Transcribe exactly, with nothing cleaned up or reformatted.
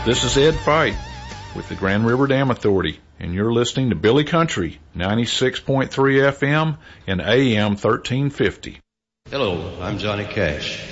This is Ed Fight with the Grand River Dam Authority, and you're listening to Billy Country, ninety-six point three F M and A M thirteen fifty. Hello, I'm Johnny Cash.